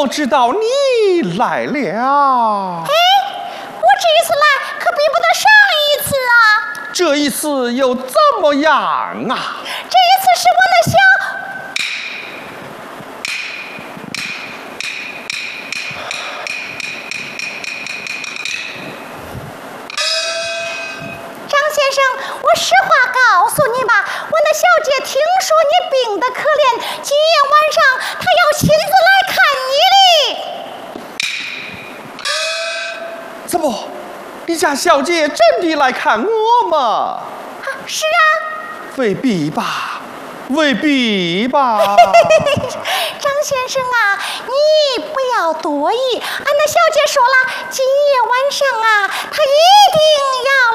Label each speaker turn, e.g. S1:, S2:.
S1: 我知道你来了。
S2: 哎，我这一次来可比不得上一次啊！
S1: 这一次又怎么样啊？
S2: 这一次是我那小张先生，我实话告诉你吧，我那小姐听说你病得可怜，今夜晚上她要亲自来看你哩。
S1: 怎么，你家小姐真的来看我吗？
S2: 啊，是啊。
S1: 未必吧，未必吧。
S2: 张先生啊，你不要多疑，俺那小姐说了，今夜晚上啊，她一定要